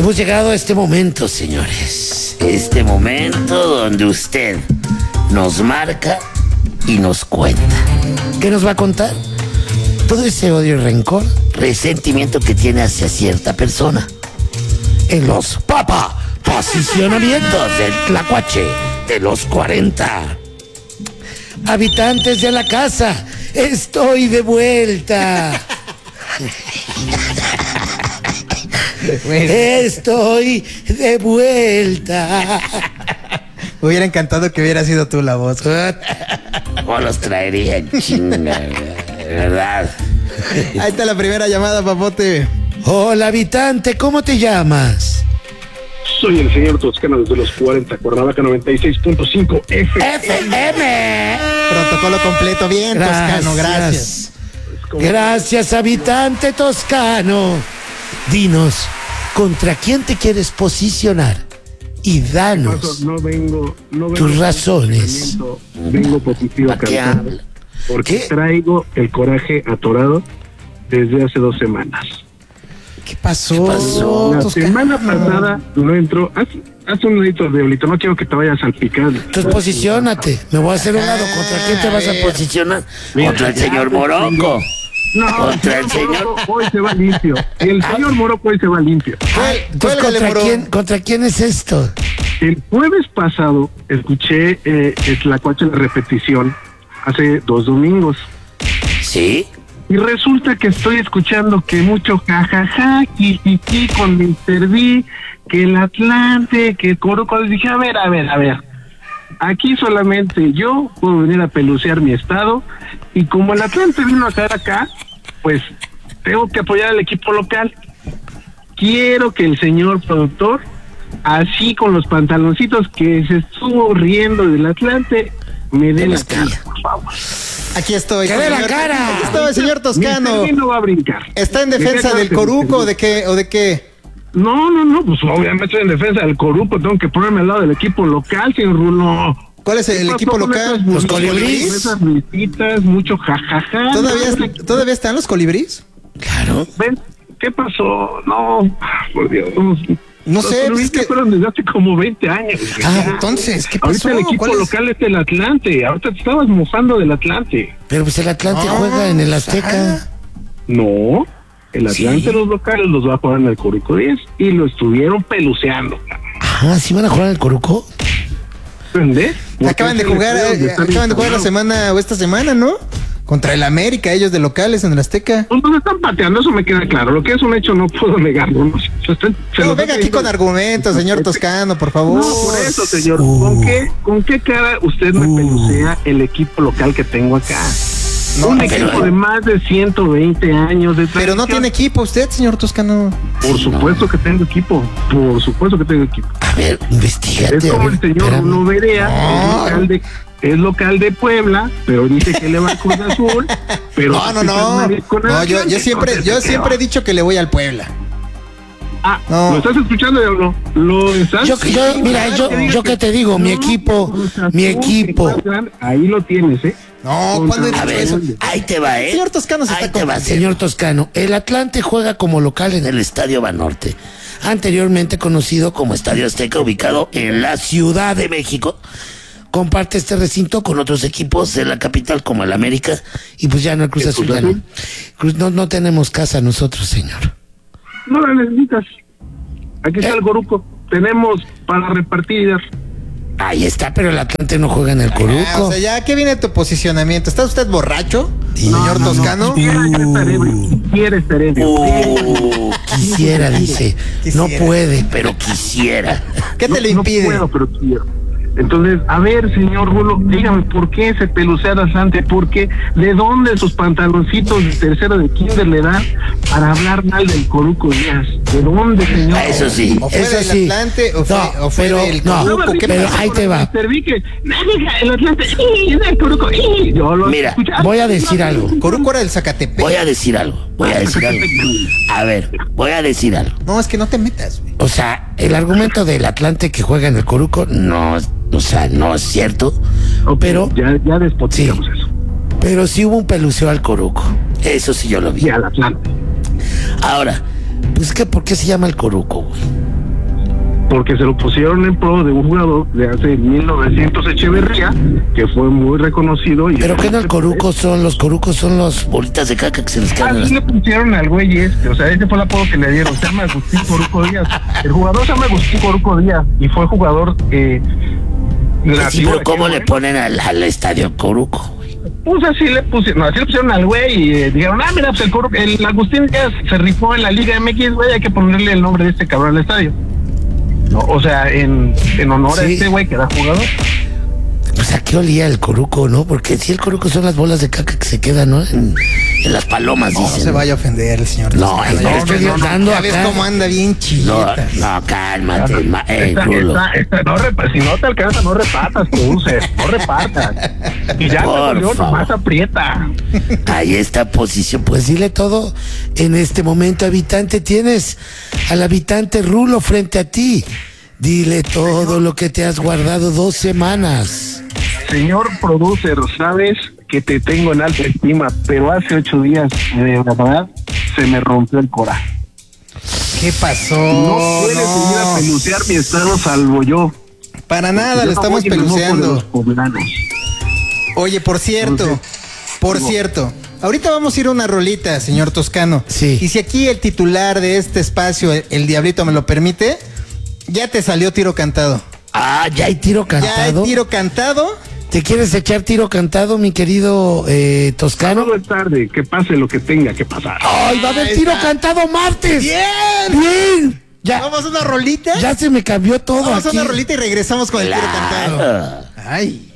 Hemos llegado a este momento, señores. Este momento donde usted nos marca y nos cuenta. ¿Qué nos va a contar? Todo ese odio y rencor, resentimiento que tiene hacia cierta persona. En los posicionamientos del Tlacuache de los 40. Habitantes de la casa, estoy de vuelta. Estoy de vuelta. Me hubiera encantado que hubiera sido tú la voz. ¿Cómo los traería en chinga, de verdad? Ahí está la primera llamada, papote. Hola, habitante, ¿cómo te llamas? Soy el señor Toscano desde los 40, Cuernavaca 96.5 FM. Protocolo completo, bien, Toscano, gracias. Gracias, habitante toscano. Dinos, ¿contra quién te quieres posicionar? Y danos No vengo tus razones. Vengo positivo a cantar, porque ¿Qué? traigo el coraje atorado desde hace 2 semanas. ¿Qué pasó? ¿Qué pasó? La Toscano? semana pasada no entró. Haz un dedito de Olito, no quiero que te vayas a salpicar. Entonces posiciónate. Me voy a hacer un lado. ¿Contra quién te vas a posicionar? Contra el señor Morocco. No, Contra el señor. Morocco hoy se va limpio. El señor Morocco hoy se va limpio. Entonces, Cuélgale, ¿contra quién es esto? El jueves pasado escuché Tlacuache en la repetición hace 2 domingos. ¿Sí? Y resulta que estoy escuchando que mucho jajaja, jijiji con Mr. D, que el Atlante, que el Coruco. Les dije, a ver. Aquí solamente yo puedo venir a pelucear mi estado. Y como el Atlante vino a caer acá, pues tengo que apoyar al equipo local. Quiero que el señor productor, así con los pantaloncitos que se estuvo riendo del Atlante, me dé la cara, por favor. Aquí estoy. ¡Que dé la cara! Aquí estoy, el señor Toscano. Mi no va a brincar. ¿Está en defensa del Coruco o de qué? No, pues obviamente estoy en defensa del Coruco, tengo que ponerme al lado del equipo local, señor Rulo. ¿Cuál es el equipo local? Los Colibríes. Esas risitas, mucho jajaja. ¿Todavía están los Colibríes? Claro. ¿Ven? ¿Qué pasó? No, por Dios. No sé, Los pues es que... fueron desde hace como 20 años. Entonces, ¿qué pasó? Ahorita el equipo ¿Cuál es? local es el Atlante. Ahorita te estabas mofando del Atlante. Pero pues el Atlante juega en el Azteca. No, el Atlante, Sí. los locales los va a jugar en el Coruco 10 y lo estuvieron peluceando. ¿Sí van a jugar en el Coruco? ¿Entendés? Acaban de jugar la semana o esta semana, ¿no? Contra el América, ellos de locales en el Azteca. Pues nos están pateando, eso me queda claro. Lo que es un hecho no puedo negarlo. No, No, venga aquí con argumentos, señor Toscano, por favor. No, por eso, señor. ¿Con qué cara usted me pelucea el equipo local que tengo acá? No, un pero- equipo de más de 120 años de Pero no tiene equipo usted, señor Toscano. Por supuesto que tengo equipo. Por supuesto que tengo equipo. A ver, investigate. Es como el señor espérame. Rulo Berea, es local de Puebla, pero dice que le va al Cruz Azul. Pero No, yo siempre he dicho que le voy al Puebla. No. ¿Lo estás escuchando o no? ¿Lo estás? Yo que te digo, mi equipo. Ahí lo tienes, ¿eh? No, ¿cuándo he A dicho ver, eso? ahí te va, ¿eh? Señor Toscano se Ahí está te va, confundiendo. señor Toscano. El Atlante juega como local en el Estadio Banorte, anteriormente conocido como Estadio Azteca, ubicado en la Ciudad de México. Comparte este recinto con otros equipos de la capital como el América y pues ya no el Cruz Azul. Ya no. No tenemos casa nosotros, señor. No la necesitas. Aquí está el Coruco. Tenemos para repartir. Ahí está, pero el Atlante no juega en el Coruco. O sea, ya, ¿qué viene tu posicionamiento? ¿Está usted borracho, señor Toscano? Quisiera estar ebrio. Quisiera, dice. No Quisiera. puede, pero quisiera. ¿Qué te lo impide? No puedo, pero quiero. Entonces, a ver, señor Rulo, dígame, ¿por qué se pelucea bastante? ¿Por qué? ¿De dónde sus pantaloncitos de tercero de kinder le dan para hablar mal del Coruco Díaz? ¿De dónde, señor? Eso sí, ¿O fue eso del sí. Atlante o fue pero, del no, Coruco? ¿Qué pero pasó? ahí te va. El Atlante, es el Coruco. Yo lo Mira, escuchaba. voy a decir algo. Coruco era del Zacatepec. Voy a decir algo. A ver, voy a decir algo. No, es que no te metas, güey. O sea, el argumento del Atlante que juega en el Coruco no, o sea, no es cierto. Ok, Pero ya despoticamos sí. eso. Pero sí hubo un peluceo al Coruco. Eso sí yo lo vi. Y al Atlante. Ahora, Pues que, ¿por qué se llama el Coruco, güey? Porque se lo pusieron en pro de un jugador de hace 1900 Echeverría, que fue muy reconocido. Y ¿Pero qué no el Coruco son? Los Corucos son los bolitas de caca que se les caen. Así le pusieron al güey o sea, ese fue el apodo que le dieron, se llama Agustín Coruco Díaz. El jugador se llama Agustín Coruco Díaz y fue jugador Sí, pero ¿cómo le ponen al estadio Coruco? Pues así le pusieron al güey y dijeron, mira, pues el Agustín Díaz se rifó en la Liga MX, güey, hay que ponerle el nombre de este cabrón al estadio. No, o sea, en honor a este güey que era jugador. Pues a qué olía el Coruco, ¿no? Porque si el Coruco son las bolas de caca que se quedan, ¿no? En las palomas, dicen. No se vaya a ofender el señor. No, estoy dando acá. Ya ves cómo anda bien chilleta. No, cálmate, Rulo. Si no te alcanza, no repartas, producer, no repartas. Y ya más aprieta. Ahí está posición. Pues dile todo en este momento, habitante. Tienes al habitante Rulo frente a ti. Dile todo lo que te has guardado 2 semanas. Señor producer, sabes que te tengo en alta estima, pero hace 8 días, de verdad, se me rompió el coraje. ¿Qué pasó? No puedes venir a pelucear mi estado salvo yo. Para nada, lo estamos peluceando. Oye, por cierto, ahorita vamos a ir a una rolita, señor Toscano. Sí. Y si aquí el titular de este espacio, el Diablito, me lo permite, ya te salió tiro cantado. ¿Ya hay tiro cantado? ¿Ya hay tiro cantado? ¿Te quieres echar tiro cantado, mi querido Toscano? Todo es tarde, que pase lo que tenga que pasar. ¡Ay, va a haber tiro cantado martes! ¡Bien! Ya, ¿vamos a una rolita? Ya se me cambió todo. Vamos aquí. a una rolita y regresamos con el tiro cantado. Ay.